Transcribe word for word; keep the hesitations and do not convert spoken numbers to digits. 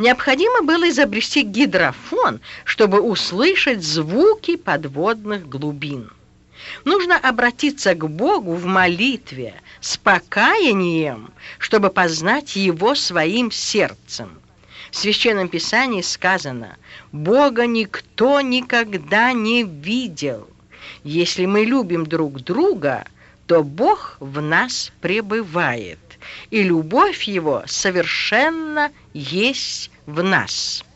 Необходимо было изобрести гидрофон, чтобы услышать звуки подводных глубин. Нужно обратиться к Богу в молитве, с покаянием, чтобы познать Его своим сердцем. В Священном Писании сказано: «Бога никто никогда не видел». Если мы любим друг друга, то Бог в нас пребывает, и любовь Его совершенно есть в нас.